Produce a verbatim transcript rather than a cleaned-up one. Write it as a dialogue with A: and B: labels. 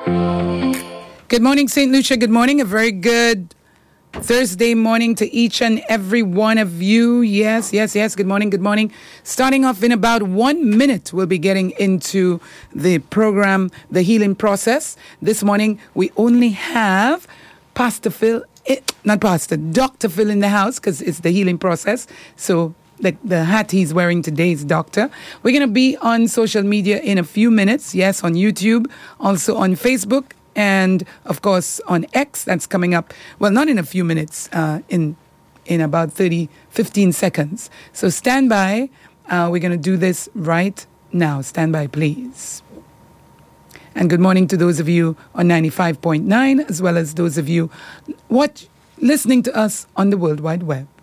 A: Good morning, Saint Lucia. Good morning. A very good Thursday morning to each and every one of you. Yes, yes, yes. Good morning, good morning. Starting off in about one minute, we'll be getting into the program, The Healing Process. This morning, we only have Pastor Phil, eh, not Pastor, Doctor Phil in the house because it's the healing process. So the, the hat he's wearing today is Doctor. We're going to be on social media in a few minutes. Yes, on YouTube, also on Facebook. And, of course, on X, that's coming up, well, not in a few minutes, uh, in in about thirty, fifteen seconds. So stand by. Uh, we're going to do this right now. Stand by, please. And good morning to those of you on ninety-five point nine, as well as those of you watch, listening to us on the World Wide Web.